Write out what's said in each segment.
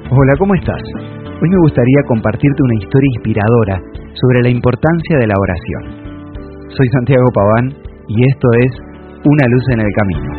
Hola, ¿cómo estás? Hoy me gustaría compartirte una historia inspiradora sobre la importancia de la oración. Soy Santiago Paván y esto es Una luz en el camino.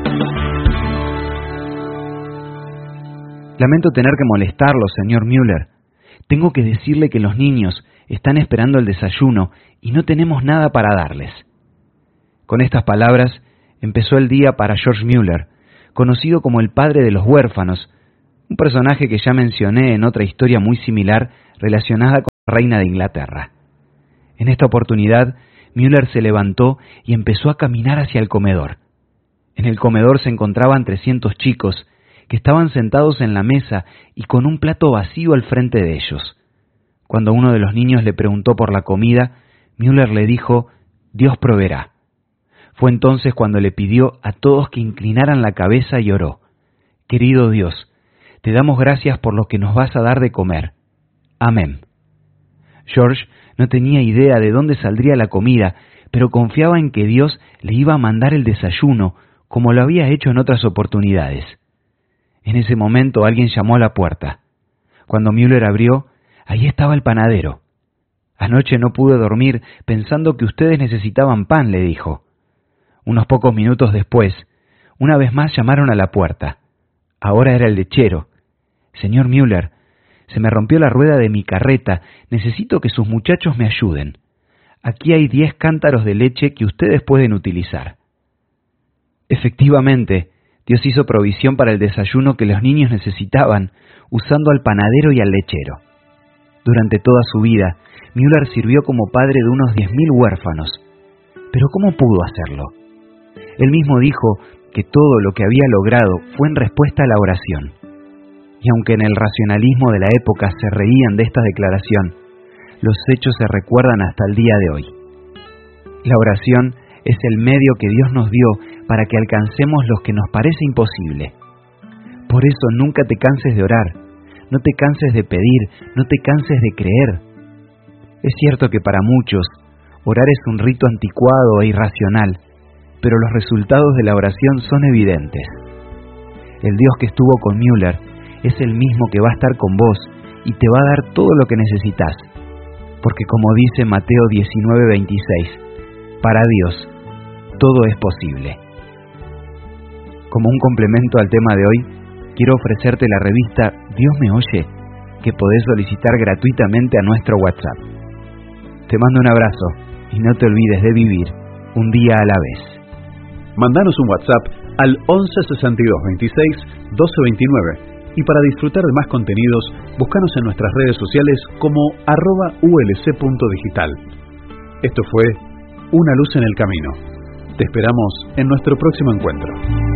Lamento tener que molestarlo, señor Müller. Tengo que decirle que los niños están esperando el desayuno y no tenemos nada para darles. Con estas palabras empezó el día para George Müller, conocido como el padre de los huérfanos, un personaje que ya mencioné en otra historia muy similar relacionada con la reina de Inglaterra. En esta oportunidad, Müller se levantó y empezó a caminar hacia el comedor. En el comedor se encontraban 300 chicos que estaban sentados en la mesa y con un plato vacío al frente de ellos. Cuando uno de los niños le preguntó por la comida, Müller le dijo: «Dios proveerá». Fue entonces cuando le pidió a todos que inclinaran la cabeza y oró: «Querido Dios, te damos gracias por lo que nos vas a dar de comer. Amén». George no tenía idea de dónde saldría la comida, pero confiaba en que Dios le iba a mandar el desayuno, como lo había hecho en otras oportunidades. En ese momento alguien llamó a la puerta. Cuando Müller abrió, ahí estaba el panadero. «Anoche no pude dormir pensando que ustedes necesitaban pan», le dijo. Unos pocos minutos después, una vez más llamaron a la puerta. Ahora era el lechero. «Señor Müller, se me rompió la rueda de mi carreta, necesito que sus muchachos me ayuden. Aquí hay 10 cántaros de leche que ustedes pueden utilizar». Efectivamente, Dios hizo provisión para el desayuno que los niños necesitaban, usando al panadero y al lechero. Durante toda su vida, Müller sirvió como padre de unos 10.000 huérfanos. Pero ¿cómo pudo hacerlo? Él mismo dijo que todo lo que había logrado fue en respuesta a la oración. Y aunque en el racionalismo de la época se reían de esta declaración, los hechos se recuerdan hasta el día de hoy. La oración es el medio que Dios nos dio para que alcancemos lo que nos parece imposible. Por eso nunca te canses de orar, no te canses de pedir, no te canses de creer. Es cierto que para muchos, orar es un rito anticuado e irracional, pero los resultados de la oración son evidentes. El Dios que estuvo con Müller es el mismo que va a estar con vos y te va a dar todo lo que necesitas. Porque como dice Mateo 19:26, para Dios todo es posible. Como un complemento al tema de hoy, quiero ofrecerte la revista Dios me oye, que podés solicitar gratuitamente a nuestro WhatsApp. Te mando un abrazo y no te olvides de vivir un día a la vez. Mandanos un WhatsApp al 11 62 26 12 29 y para disfrutar de más contenidos, búscanos en nuestras redes sociales como @ulc.digital. Esto fue Una luz en el camino. Te esperamos en nuestro próximo encuentro.